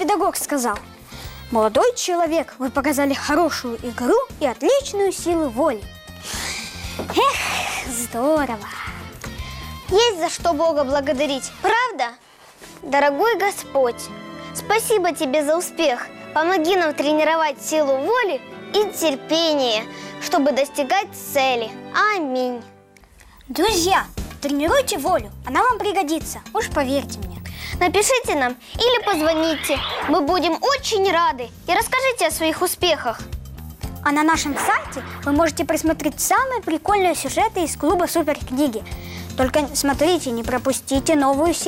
педагог сказал: молодой человек, вы показали хорошую игру и отличную силу воли. Эх, здорово. Есть за что Бога благодарить, правда? Дорогой Господь, спасибо Тебе за успех. Помоги нам тренировать силу воли и терпения, чтобы достигать цели. Аминь. Друзья, тренируйте волю, она вам пригодится, уж поверьте мне. Напишите нам или позвоните. Мы будем очень рады. И расскажите о своих успехах. А на нашем сайте вы можете просмотреть самые прикольные сюжеты из клуба Суперкниги. Только смотрите, не пропустите новую серию.